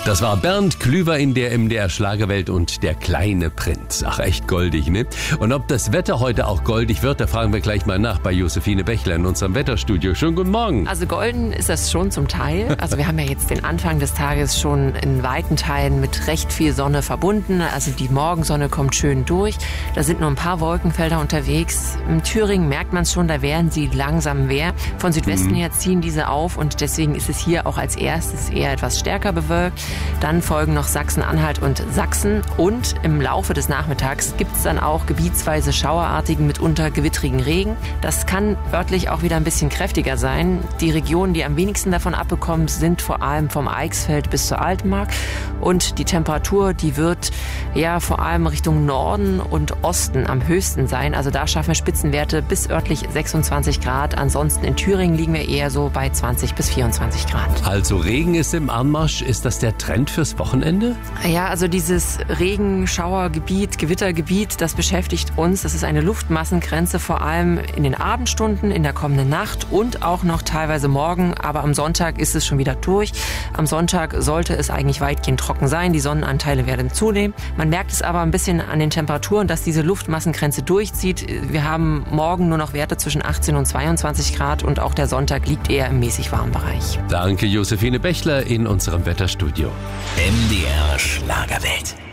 Das war Bernd Klüver in der MDR Schlagerwelt und der kleine Prinz. Ach, echt goldig, ne? Und ob das Wetter heute auch goldig wird, da fragen wir gleich mal nach bei Josephine Bechler in unserem Wetterstudio. Schönen guten Morgen. Also golden ist das schon zum Teil. Also wir haben ja jetzt den Anfang des Tages schon in weiten Teilen mit recht viel Sonne verbunden. Also die Morgensonne kommt schön durch. Da sind nur ein paar Wolkenfelder unterwegs. In Thüringen merkt man es schon, da werden sie langsam mehr. Von Südwesten her ziehen diese auf und deswegen ist es hier auch als erstes eher etwas stärker bewölkt. Dann folgen noch Sachsen-Anhalt und Sachsen und im Laufe des Nachmittags gibt es dann auch gebietsweise schauerartigen, mitunter gewittrigen Regen. Das kann örtlich auch wieder ein bisschen kräftiger sein. Die Regionen, die am wenigsten davon abbekommen, sind vor allem vom Eichsfeld bis zur Altmark und die Temperatur, die wird ja vor allem Richtung Norden und Osten am höchsten sein. Also da schaffen wir Spitzenwerte bis örtlich 26 Grad. Ansonsten in Thüringen liegen wir eher so bei 20 bis 24 Grad. Also Regen ist im Anmarsch. Ist das der Trend fürs Wochenende? Ja, also dieses Regenschauergebiet, Gewittergebiet, das beschäftigt uns. Das ist eine Luftmassengrenze, vor allem in den Abendstunden, in der kommenden Nacht und auch noch teilweise morgen. Aber am Sonntag ist es schon wieder durch. Am Sonntag sollte es eigentlich weitgehend trocken sein. Die Sonnenanteile werden zunehmen. Man merkt es aber ein bisschen an den Temperaturen, dass diese Luftmassengrenze durchzieht. Wir haben morgen nur noch Werte zwischen 18 und 22 Grad und auch der Sonntag liegt eher im mäßig warmen Bereich. Danke, Josephine Bechler in unserem Wetterstudio. MDR Schlagerwelt.